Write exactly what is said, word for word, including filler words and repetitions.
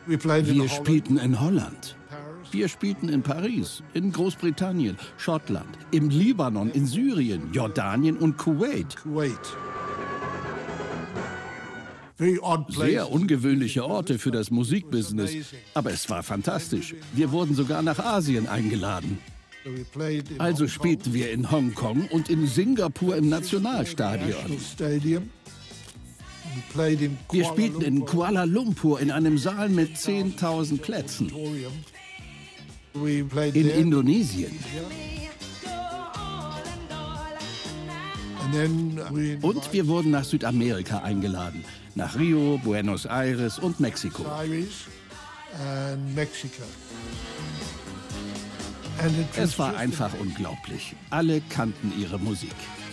Wir spielten in Holland. Wir spielten in Paris, in Großbritannien, Schottland, im Libanon, in Syrien, Jordanien und Kuwait. Sehr ungewöhnliche Orte für das Musikbusiness, aber es war fantastisch. Wir wurden sogar nach Asien eingeladen. Also spielten wir in Hongkong und in Singapur im Nationalstadion. Wir spielten in Kuala Lumpur in einem Saal mit zehntausend Plätzen. In Indonesien. Und wir wurden nach Südamerika eingeladen, nach Rio, Buenos Aires und Mexiko. Es war einfach unglaublich. Alle kannten ihre Musik.